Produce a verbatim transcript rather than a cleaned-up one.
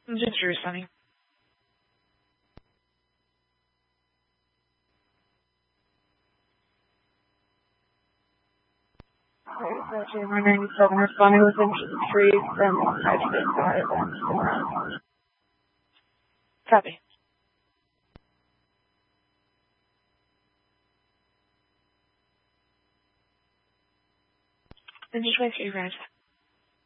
I'm just responding. one ninety-seven responding within three from five six five. Copy. I'm just waiting for you guys.